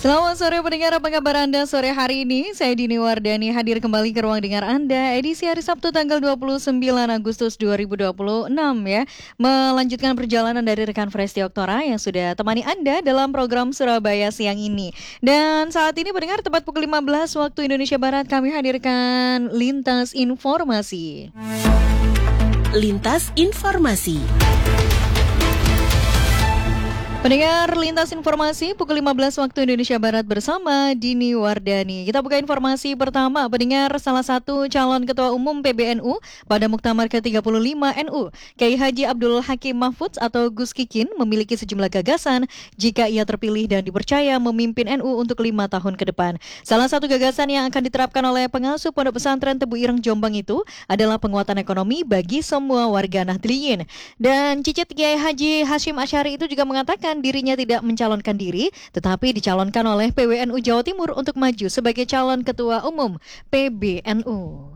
Selamat sore pendengar, apa kabar Anda sore hari ini? Saya Dini Wardani hadir kembali ke ruang dengar Anda edisi hari Sabtu tanggal 29 Agustus 2026 ya. Melanjutkan perjalanan dari rekan Fresti Oktora yang sudah temani Anda dalam program Surabaya siang ini. Dan saat ini pendengar tepat pukul 15 waktu Indonesia Barat kami hadirkan Lintas Informasi. Lintas Informasi. Pendengar Lintas Informasi pukul 15 waktu Indonesia Barat bersama Dini Wardani. Kita buka informasi pertama. Pendengar, salah satu calon ketua umum PBNU pada Muktamar ke-35 NU, Kiai Haji Abdul Hakim Mahfudz atau Gus Kikin memiliki sejumlah gagasan jika ia terpilih dan dipercaya memimpin NU untuk 5 tahun ke depan. Salah satu gagasan yang akan diterapkan oleh pengasuh Pondok Pesantren Tebu Ireng Jombang itu adalah penguatan ekonomi bagi semua warga Nahdliyin. Dan cicit Kiai Haji Hashim Asy'ari itu juga mengatakan dirinya tidak mencalonkan diri, tetapi dicalonkan oleh PWNU Jawa Timur untuk maju sebagai calon ketua umum PBNU.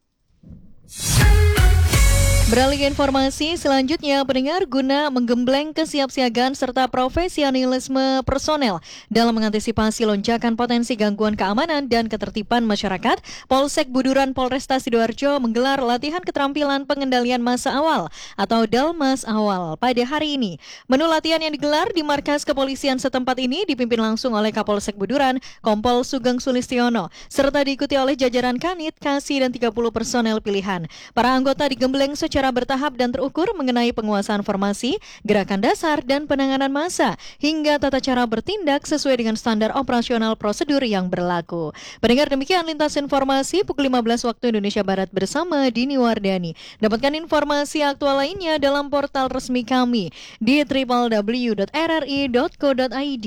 Beralih ke informasi selanjutnya, pendengar, guna menggembleng kesiapsiagaan serta profesionalisme personel dalam mengantisipasi lonjakan potensi gangguan keamanan dan ketertiban masyarakat, Polsek Buduran Polresta Sidoarjo menggelar latihan keterampilan pengendalian massa awal atau Dalmas awal pada hari ini. Menu latihan yang digelar di markas kepolisian setempat ini dipimpin langsung oleh Kapolsek Buduran, Kompol Sugeng Sulistiono, serta diikuti oleh jajaran Kanit, Kasih, dan 30 personel pilihan. Para anggota digembleng secara bertahap dan terukur mengenai penguasaan formasi, gerakan dasar, dan penanganan massa, hingga tata cara bertindak sesuai dengan standar operasional prosedur yang berlaku. Pendengar, demikian Lintas Informasi pukul 15 waktu Indonesia Barat bersama Dini Wardani. Dapatkan informasi aktual lainnya dalam portal resmi kami di www.rri.co.id.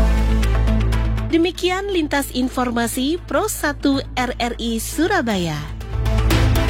Demikian Lintas Informasi Pro 1 RRI Surabaya.